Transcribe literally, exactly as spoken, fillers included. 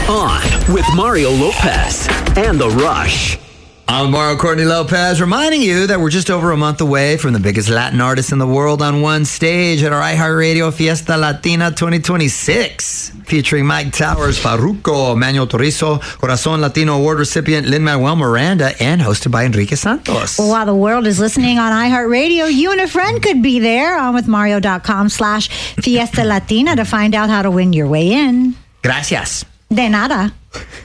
On with Mario Lopez and The Rush. I'm Mario Courtney Lopez, reminding you that we're just over a month away from the biggest Latin artists in the world on one stage at our iHeartRadio Fiesta Latina twenty twenty-six, featuring Mike Towers, Farruko, Manuel Turizo, Corazon Latino Award recipient Lin-Manuel Miranda, and hosted by Enrique Santos. Well, while the world is listening on iHeartRadio, you and a friend could be there on with Mario.com slash Fiesta Latina to find out how to win your way in. Gracias. De nada.